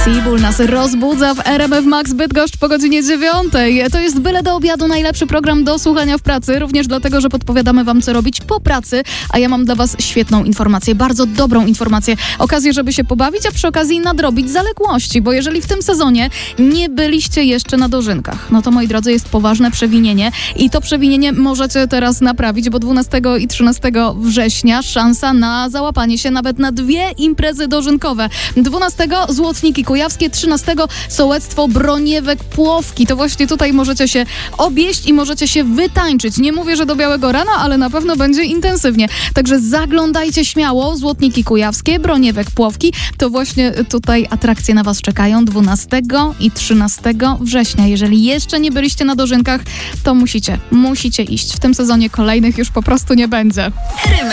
Seabull nas rozbudza w RMF Max Bydgoszcz po godzinie 9. To jest byle do obiadu najlepszy program do słuchania w pracy, również dlatego, że podpowiadamy wam, co robić po pracy, a ja mam dla was świetną informację, bardzo dobrą informację, okazję, żeby się pobawić, a przy okazji nadrobić zaległości, bo jeżeli w tym sezonie nie byliście jeszcze na dożynkach, no to moi drodzy, jest poważne przewinienie i to przewinienie możecie teraz naprawić, bo 12 i 13 września szansa na załapanie się nawet na 2 imprezy dożynkowe. 12 Złotniki Kujawskie, 13 Sołectwo Broniewek Płowki. To właśnie tutaj możecie się obieść i możecie się wytańczyć. Nie mówię, że do białego rana, ale na pewno będzie intensywnie. Także zaglądajcie śmiało. Złotniki Kujawskie, Broniewek Płowki. To właśnie tutaj atrakcje na was czekają 12 i 13 września. Jeżeli jeszcze nie byliście na dożynkach, to musicie iść. W tym sezonie kolejnych już po prostu nie będzie.